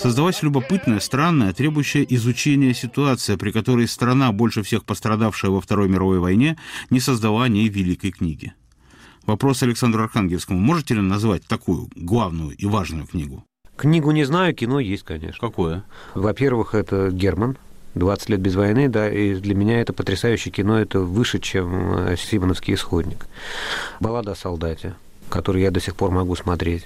Создалась любопытная, странная, требующая изучения ситуация, при которой страна, больше всех пострадавшая во Второй мировой войне, не создала о ней великой книги. Вопрос Александру Архангельскому. Можете ли назвать такую главную и важную книгу? Книгу не знаю, кино есть, конечно. Какое? Во-первых, это «Герман». 20 лет без войны, да, и для меня это потрясающее кино, это выше, чем «Симоновский исходник». «Баллада о солдате», который я до сих пор могу смотреть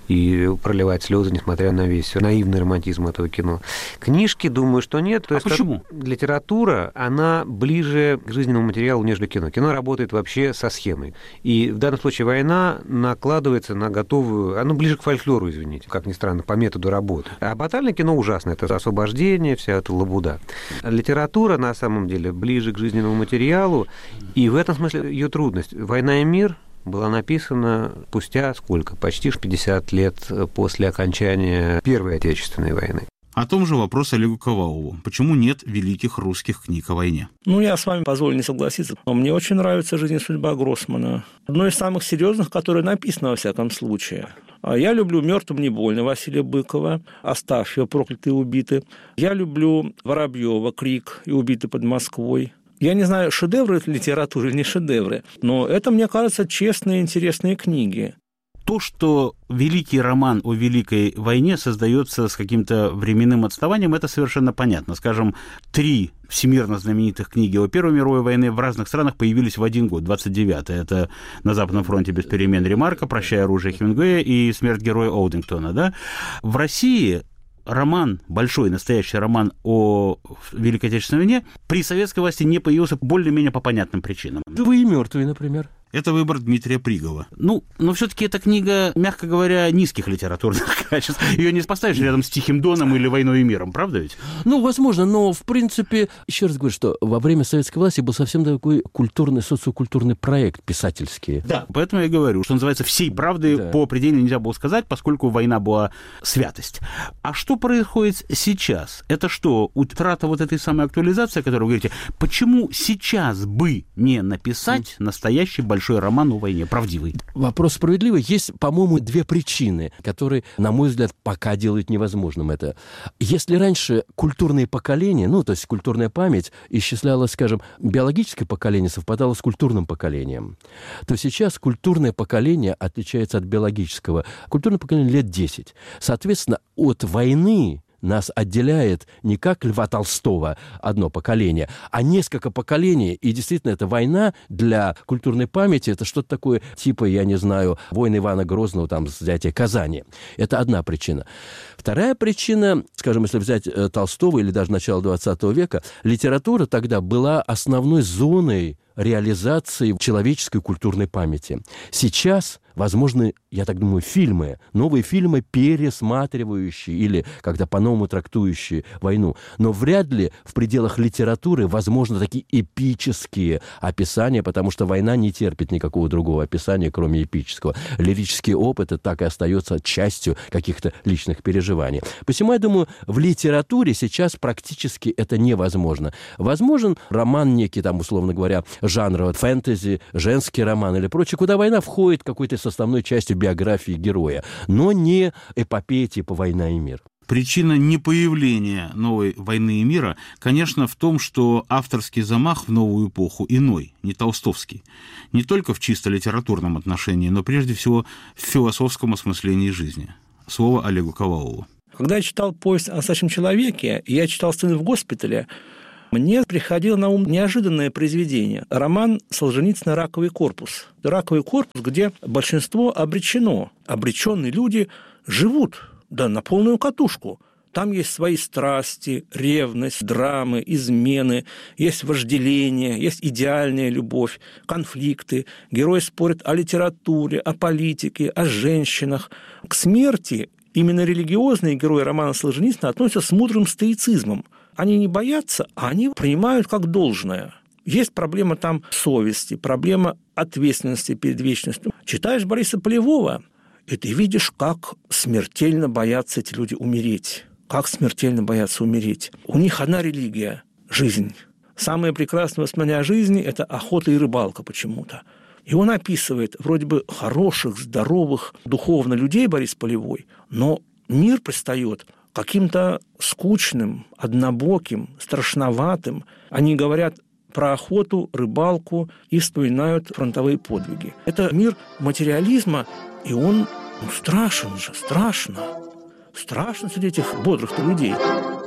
и проливать слезы, несмотря на весь наивный романтизм этого кино. Книжки, думаю, что нет. То есть, почему? Литература, она ближе к жизненному материалу, нежели кино. Кино работает вообще со схемой. И в данном случае война накладывается на готовую... Оно ближе к фольклору, извините, как ни странно, по методу работы. А батальное кино ужасно. Это освобождение, вся эта лабуда. Литература, на самом деле, ближе к жизненному материалу. И в этом смысле ее трудность. «Война и мир» была написана спустя сколько? Почти 50 лет после окончания Первой Отечественной войны. О том же вопрос Олегу Ковалову. Почему нет великих русских книг о войне? Я с вами позволю не согласиться. Но мне очень нравится «Жизнь и судьба» Гроссмана. Одно из самых серьезных, которое написано во всяком случае. Я люблю «Мертвым не больно» Василия Быкова, «Астафьева. Проклятые и убиты». Я люблю Воробьева «Крик» и «Убиты под Москвой». Я не знаю, шедевры это литературы или не шедевры, но это, мне кажется, честные, интересные книги. То, что великий роман о Великой войне создается с каким-то временным отставанием, это совершенно понятно. Скажем, 3 всемирно знаменитых книги о Первой мировой войне в разных странах появились в один год, 29-й. Это «На Западном фронте без перемен» Ремарка, «Прощай оружие» Хемингуэя и «Смерть героя» Оудингтона. Да? В России роман, большой настоящий роман о Великой Отечественной войне при советской власти не появился более-менее по понятным причинам. «Живые и мертвые», например. Это выбор Дмитрия Пригова. Но все-таки эта книга, мягко говоря, низких литературных качеств. Ее не поставишь рядом с «Тихим доном» или «Войной и миром», правда ведь? Возможно, но, в принципе, еще раз говорю, что во время советской власти был совсем такой культурный, социокультурный проект писательский. Да, поэтому я говорю, что называется, всей правды по определению нельзя было сказать, поскольку война была святость. А что происходит сейчас? Это что, утрата вот этой самой актуализации, о которой вы говорите? Почему сейчас бы не написать настоящий большой роман о войне, правдивый? Вопрос справедливый. Есть, по-моему, 2 причины, которые, на мой взгляд, пока делают невозможным это. Если раньше культурные поколения, то есть культурная память исчислялась, скажем, биологическое поколение совпадало с культурным поколением, то сейчас культурное поколение отличается от биологического. Культурное поколение лет 10. Соответственно, от войны нас отделяет не как Льва Толстого одно поколение, а несколько поколений. И действительно, эта война для культурной памяти, это что-то такое типа, я не знаю, войны Ивана Грозного, взятия Казани. Это одна причина. Вторая причина, скажем, если взять Толстого или даже начало 20 века, литература тогда была основной зоной реализации человеческой культурной памяти. Сейчас возможны, я так думаю, фильмы, новые фильмы, пересматривающие или когда по-новому трактующие войну. Но вряд ли в пределах литературы возможны такие эпические описания, потому что война не терпит никакого другого описания, кроме эпического. Лирический опыт так и остается частью каких-то личных переживаний. Посему, я думаю, в литературе сейчас практически это невозможно. Возможен роман некий, условно говоря, жанра фэнтези, женский роман или прочее, куда война входит какой-то составной частью биографии героя, но не эпопея типа «Война и мир». Причина непоявления новой «Войны и мира», конечно, в том, что авторский замах в новую эпоху иной, не толстовский. Не только в чисто литературном отношении, но прежде всего в философском осмыслении жизни. Слово Олегу Ковалову. Когда я читал «Повесть о настоящем человеке», и я читал «Сцены в госпитале», мне приходило на ум неожиданное произведение. Роман Солженицына «Раковый корпус». «Раковый корпус», где большинство обречено. Обреченные люди живут, на полную катушку. Там есть свои страсти, ревность, драмы, измены, есть вожделение, есть идеальная любовь, конфликты. Герои спорят о литературе, о политике, о женщинах. К смерти именно религиозные герои романа Солженицына относятся с мудрым стоицизмом. Они не боятся, а они принимают как должное. Есть проблема совести, проблема ответственности перед вечностью. Читаешь Бориса Полевого, и ты видишь, как смертельно боятся эти люди умереть. Как смертельно боятся умереть. У них одна религия – жизнь. Самое прекрасное воспоминание о жизни – это охота и рыбалка почему-то. И он описывает вроде бы хороших, здоровых, духовно людей Борис Полевой, но мир предстает каким-то скучным, однобоким, страшноватым. Они говорят про охоту, рыбалку и вспоминают фронтовые подвиги. Это мир материализма, и он страшен же, страшно. Страшно среди этих бодрых людей.